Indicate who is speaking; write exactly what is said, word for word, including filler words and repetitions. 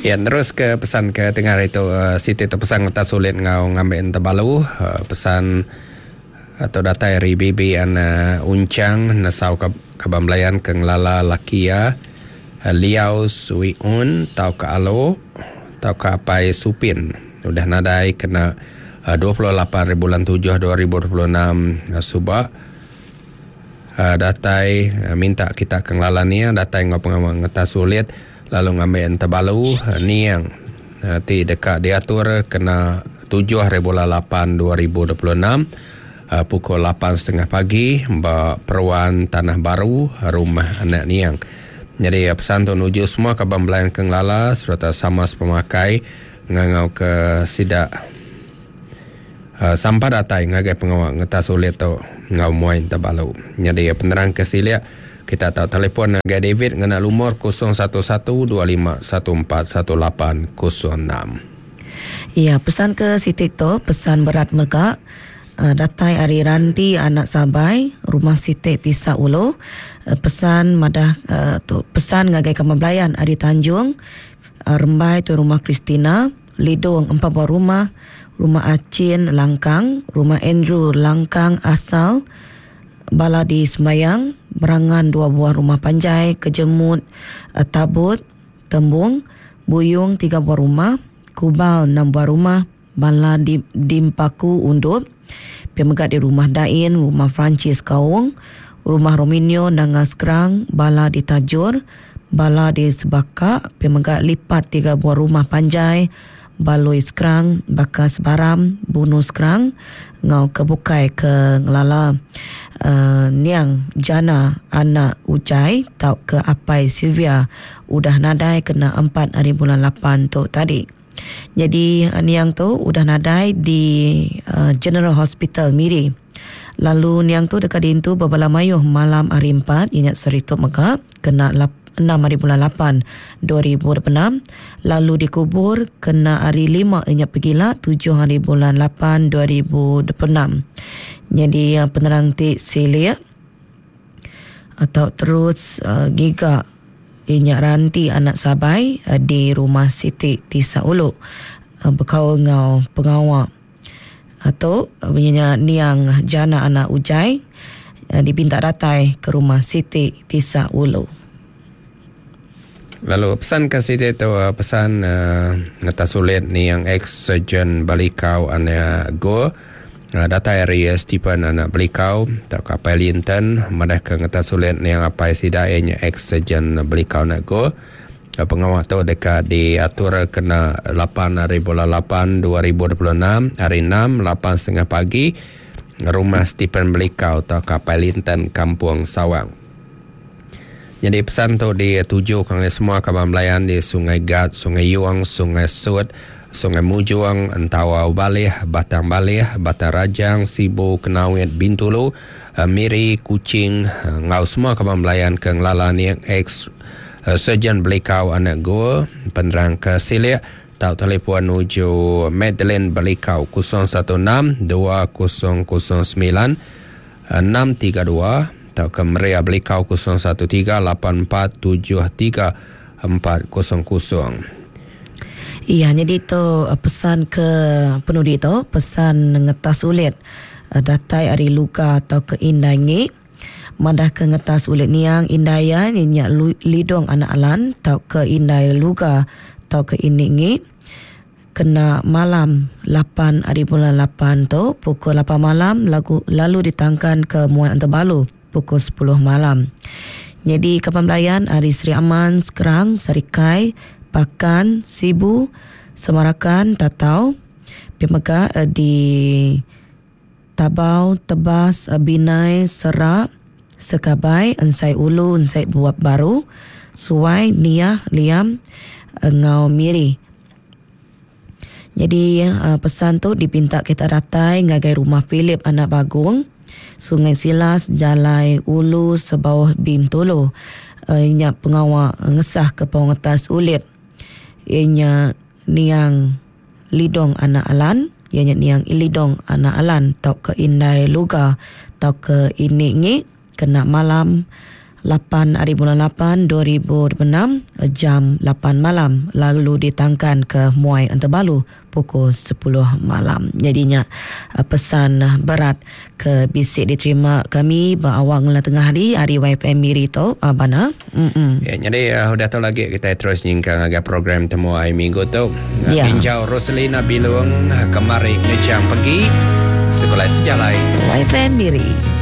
Speaker 1: Ya, terus ke pesan ke tengah itu uh, Siti tu pesan kita sulit ngau ngambil terbalu uh, pesan atau data dari B B an uh, uncang nasau ke kabamblayan ke ngelala lakia uh, liau suiun tau ke alo tau ke apai supin udah nadai kena uh, dua puluh lapan bulan tujuh dua ribu dua puluh enam uh, subak uh, datai uh, minta kita ke ngelala ni datai ngau pengamal ngeta sulit lalu ngambil terbalu uh, ni yang nanti dekat diatur kena tujuh bulan lapan dua ribu dua puluh enam Uh, pukul lapan tiga puluh pagi Mbak Perwan Tanah Baru rumah anak niang. Jadi uh, pesan tu nuju semua ke Bamblayan Kenglala serta sama pemakai ngangau ke sidak uh, sampah datai ngagai pengawal ngeta sulit tu ngau muai terbalu. Jadi uh, penerang ke silia kita tahu telefon ngagai David ngena lumur kosong satu satu dua lima satu empat satu lapan kosong enam.
Speaker 2: Ya, pesan ke Siti tu pesan berat mereka. Uh, datai Ari Ranti anak Sabai rumah Siti Tisa Ulo uh, pesan madah uh, tu pesan ngagai Kamablayan Ari Tanjung uh, Rembai tu rumah Kristina Lidong empat buah rumah rumah Acin Langkang rumah Andrew Langkang Asal Baladi Sembayang Berangan dua buah rumah Panjai Kejemut uh, Tabut Tembung Buyung tiga buah rumah Kubal enam buah rumah Bala di Dimpaku Undup Pemegat di rumah Dain, rumah Francis Kaung, rumah Rominio Nangas Kerang, Bala di Tajur, Bala di Sebaka, pemegat lipat tiga buah rumah Panjai, Baloi Skrang, Bakas Baram, Bunus Skrang, ngau kebukai ke ngelala uh, Niang Jana anak Ujai, tau ke Apai Sylvia, udah nadai kena empat hari bulan lapan tu tadi. Jadi niang tu udah nadai di uh, General Hospital Miri. Lalu niang tu dekat dintu berbala mayuh malam hari empat ingat seritup mega kena enam hari bulan lapan dua ribu dua puluh enam. Lalu dikubur kena hari lima ingat pergila tujuh hari bulan lapan dua ribu dua puluh enam. Jadi uh, penerang tik silia atau terus uh, giga Inyak Ranti anak Sabai uh, di rumah Siti Tisa Ulu uh, berkaul ngau pengawal atau uh, punya niang Jana anak Ujai uh, dipinta datai ke rumah Siti Tisa Ulu.
Speaker 1: Lalu pesan ke Siti tu uh, pesan uh, ngata sulit ni yang ex-surgeon Balikau anak go uh, data dari Stephen anak Balikau tak kapai Linton madah ke ngata sulit ni yang apai sidaenya ex-surgeon Balikau anak go uh, pengawal tu dekat diatur kena lapan hari bulan lapan dua ribu dua puluh enam hari enam lapan setengah pagi rumah Stephen Balikau tak kapai Linton Kampung Sawang. Jadi pesan tu dituju kami semua kawan melayan di Sungai Gat, Sungai Yuang, Sungai Sud, Sungai Mujuang, Entawa Balih, Batang Balih, Batang Rajang, Sibu, Kenawit, Bintulu, uh, Miri, Kucing, uh, ngau semua kawan melayan ke ngelala ni ex uh, surgeon Balikau anak gua penerang ke silia tau telefon nuju Madeline Balikau kosong satu enam dua kosong kosong sembilan enam tiga dua atau ke Maria Balikau kosong satu tiga lapan empat tujuh tiga empat kosong kosong.
Speaker 2: Iya, jadi itu pesan ke penudi itu, pesan ngetas ulit datai ari luka atau ke indangi madah ke ngetas ulit niang indaya ninya lidong anak alan atau ke indai luka atau ke iningi kena malam lapan hari bulan lapan tu pukul lapan malam lagu, lalu ditangkan ke Muat Antabalu pukul sepuluh malam. Jadi kapan belayan Ari Sri Aman, Sekerang, Sarikai, Pakan, Sibu, Semarakan, Tatau, Pemega uh, di Tabau, Tebas, uh, Binai, Serak, Sekabai, Ensai Ulu, Ensai Buat Baru, Suai, Niah, Liam, uh, Ngau Miri. Jadi uh, pesan tu dipinta kita datai ngagai rumah Philip anak Bagung, Sungai Silas, Jalai Ulu, sebawah Bintulu. Uh, inya pengawal ngesah ke pengetas ulit. Inya niang lidong anak alan, ianya niang ilidong anak alan, tau ke indai luga, tau ke iningi, kena malam lapan hari bulan lapan dua ribu dua puluh enam jam lapan malam, lalu ditangkan ke Muai Antarbalu pukul sepuluh malam. Jadinya pesan berat ke bisik diterima kami berawang lah tengah hari hari Y F M Miri tu bana. Mm-mm.
Speaker 1: Ya, jadi uh, udah tahu lagi kita terus nyingkang agak program temu hari minggu tu.
Speaker 2: Ya.
Speaker 1: Pinjau Roselina Bilung kemari ngejam pergi sekolah sejalai
Speaker 2: Y F M Miri.